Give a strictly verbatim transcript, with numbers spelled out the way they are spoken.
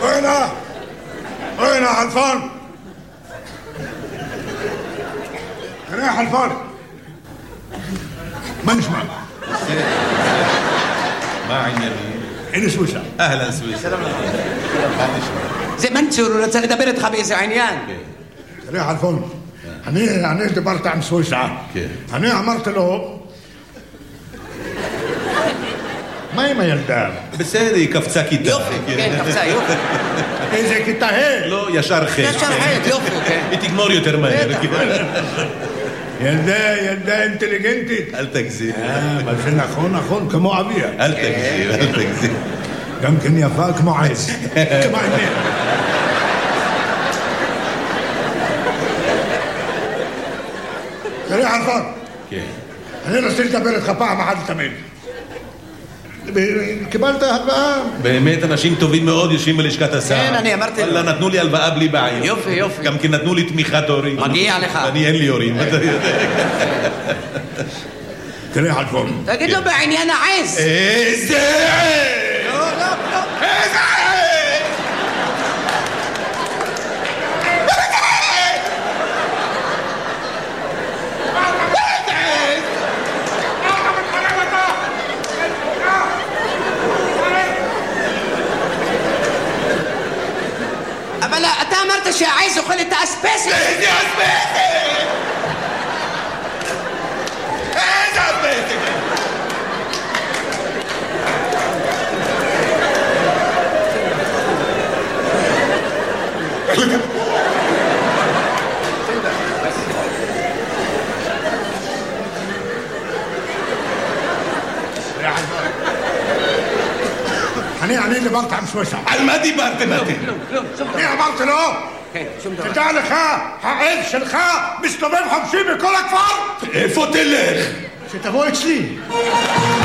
وينه؟ وينه حلفان؟ انا يا حلفان ما نسمع ما عندي هنا سويسرا. اهلا سويسرا. زي ما انت رسالة دبرت خبيث عينيان. انا يا حلفان انا انا دبرت عن سويسرا. انا عملت له ما ما يلدام בסדר, קפצה כיתה. יופי, כן, קפצה, יופי. איזה כיתה ה'? לא, ישר ח'. ישר ח', יופי, כן. היא תגמור יותר מהר. ילדה, ילדה אינטליגנטית. אל תגזים. אבל זה נכון, נכון, כמו אביה. אל תגזים, אל תגזים. גם כן יפה כמו עז. כמו עניין. תראה חלפון. כן. אני רוצה לדבר איתך פעם אחת לתמיד. קיבלת הלוואה? באמת אנשים טובים מאוד יושבים בלשכת השר. כן, אני אמרתי לו. נתנו לי הלוואה בלי בעיה. יופי, יופי. גם כן נתנו לי תמיכת הורים. מגיע לך. אני אין לי הורים. תראה חלפון. תגיד לו בעניין העז. איזה עז! לא, לא, לא. איזה עז! אבל אתה אמרת שהעז אוכל את האספסת. איזה אספסת! איזה אספסת! אני, אני דיברתי עם סוויסה. על מה דיברתם אתם? אני אמרתי לו, כן, שום דבר. תדע לך, העז שלך מסתובב חופשי בכל הכפר. איפה תלך? שתבוא אצלי.